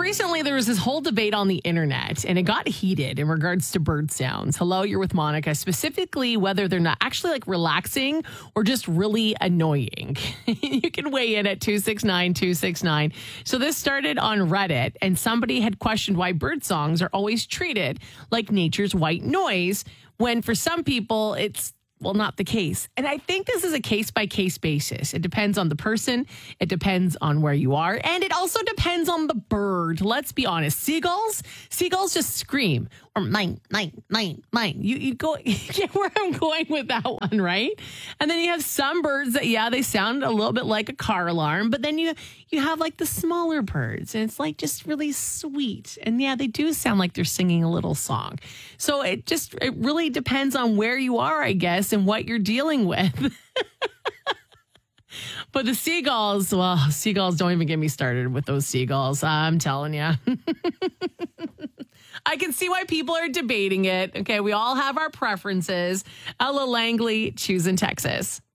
recently there was this whole debate on the internet and it got heated in regards to bird sounds. Hello, you're with Monica. Specifically, whether they're not actually like relaxing or just really annoying. You can weigh in at 269-269. So this started on Reddit and somebody had questioned why bird songs are always treated like nature's white noise when for some people it's not the case. And I think this is a case-by-case basis. It depends on the person. It depends on where you are. And it also depends on the bird. Let's be honest. Seagulls just scream. Or mine. You get where I'm going with that one, right? And then you have some birds that, they sound a little bit like a car alarm. But then you have like the smaller birds. And it's like just really sweet. And they do sound like they're singing a little song. So it really depends on where you are, I guess, and what you're dealing with. But the seagulls, don't even get me started with those seagulls. I'm telling you. I can see why people are debating it. Okay, we all have our preferences. Ella Langley, choosing Texas.